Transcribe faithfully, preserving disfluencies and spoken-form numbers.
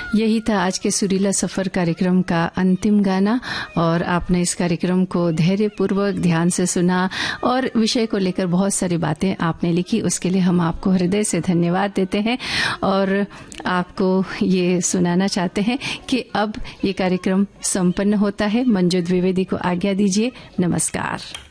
यही था आज के सुरीला सफर कार्यक्रम का अंतिम गाना और आपने इस कार्यक्रम को धैर्यपूर्वक ध्यान से सुना और विषय को लेकर बहुत सारी बातें आपने लिखी, उसके लिए हम आपको हृदय से धन्यवाद देते हैं और आपको ये सुनाना चाहते हैं कि अब ये कार्यक्रम संपन्न होता है। मंजू द्विवेदी को आज्ञा दीजिए। नमस्कार।